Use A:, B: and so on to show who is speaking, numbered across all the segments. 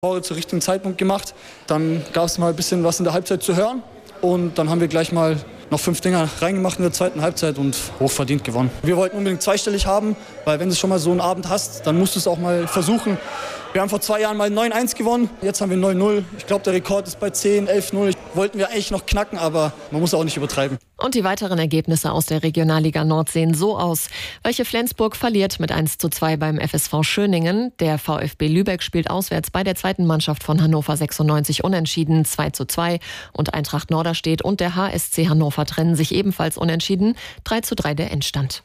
A: Tore zur richtigen Zeitpunkt gemacht. Dann gab es mal ein bisschen was in der Halbzeit zu hören. Und dann haben wir gleich mal noch 5 Dinger reingemacht in der zweiten Halbzeit und hochverdient gewonnen. Wir wollten unbedingt zweistellig haben, weil wenn du schon mal so einen Abend hast, dann musst du es auch mal versuchen. Wir haben vor 2 Jahren mal 9-1 gewonnen, jetzt haben wir 9-0. Ich glaube, der Rekord ist bei 10, 11-0. Wollten wir eigentlich noch knacken, aber man muss auch nicht übertreiben.
B: Und die weiteren Ergebnisse aus der Regionalliga Nord sehen so aus. Weiche Flensburg verliert mit 1:2 beim FSV Schöningen. Der VfB Lübeck spielt auswärts bei der zweiten Mannschaft von Hannover 96 unentschieden 2:2. Und Eintracht Norderstedt und der HSC Hannover trennen sich ebenfalls unentschieden 3:3 der Endstand.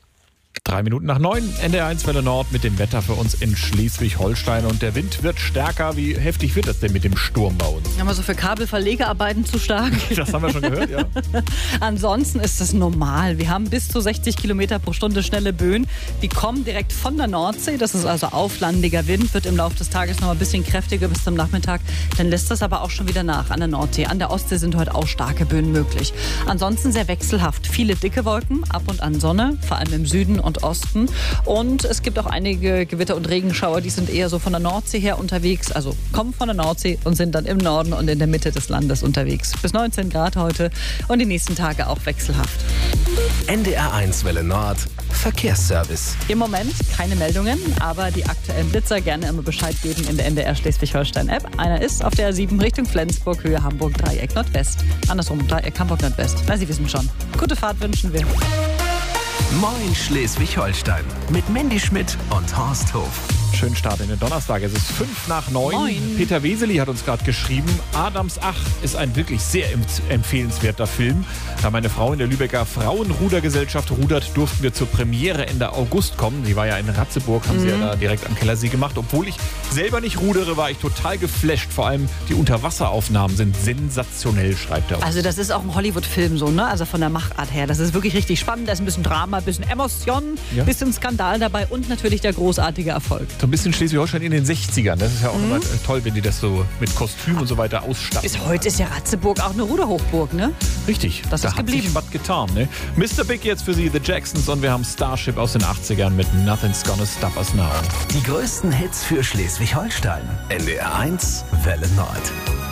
C: 9:03, NDR 1 Welle Nord mit dem Wetter für uns in Schleswig-Holstein. Und der Wind wird stärker. Wie heftig wird das denn mit dem Sturm bei uns?
D: Aber so für Kabelverlegearbeiten zu stark.
C: Das haben wir schon gehört, ja.
D: Ansonsten ist es normal. Wir haben bis zu 60 Kilometer pro Stunde schnelle Böen. Die kommen direkt von der Nordsee. Das ist also auflandiger Wind. Wird im Laufe des Tages noch ein bisschen kräftiger bis zum Nachmittag. Dann lässt das aber auch schon wieder nach an der Nordsee. An der Ostsee sind heute auch starke Böen möglich. Ansonsten sehr wechselhaft. Viele dicke Wolken, ab und an Sonne, vor allem im Süden und Osten. Und es gibt auch einige Gewitter und Regenschauer, die sind eher so von der Nordsee her unterwegs, also kommen von der Nordsee und sind dann im Norden und in der Mitte des Landes unterwegs. Bis 19 Grad heute und die nächsten Tage auch wechselhaft.
E: NDR 1 Welle Nord, Verkehrsservice.
D: Im Moment keine Meldungen, aber die aktuellen Blitzer gerne immer Bescheid geben in der NDR Schleswig-Holstein-App. Einer ist auf der A7 Richtung Flensburg, Höhe Hamburg, Dreieck Nordwest. Andersrum, Dreieck Hamburg Nordwest. Na, Sie wissen schon. Gute Fahrt wünschen wir.
E: Moin Schleswig-Holstein mit Mandy Schmidt und Horst Hof.
C: Schönen Start in den Donnerstag. Es ist 8:05.
D: Moin.
C: Peter Weseli hat uns gerade geschrieben, Adams Ach ist ein wirklich sehr empfehlenswerter Film. Da meine Frau in der Lübecker Frauenrudergesellschaft rudert, durften wir zur Premiere Ende August kommen. Sie war ja in Ratzeburg, haben sie ja da direkt am Kellersee gemacht. Obwohl ich selber nicht rudere, war ich total geflasht. Vor allem die Unterwasseraufnahmen sind sensationell, schreibt er uns.
D: Also das ist auch ein Hollywood-Film so, ne? Also von der Machart her. Das ist wirklich richtig spannend. Da ist ein bisschen Drama, ein bisschen Emotion, ein bisschen Skandal dabei und natürlich der großartige Erfolg.
C: So ein bisschen Schleswig-Holstein in den 60ern. Das ist ja auch immer toll, wenn die das so mit Kostüm und so weiter ausstatten.
D: Bis heute ist ja Ratzeburg auch eine Ruderhochburg, ne?
C: Richtig,
D: das
C: da
D: ist
C: hat
D: geblieben.
C: sich was getan. Ne? Mr. Big jetzt für Sie, The Jacksons, und wir haben Starship aus den 80ern mit Nothing's Gonna Stop Us Now.
E: Die größten Hits für Schleswig-Holstein. NDR 1 Welle Nord.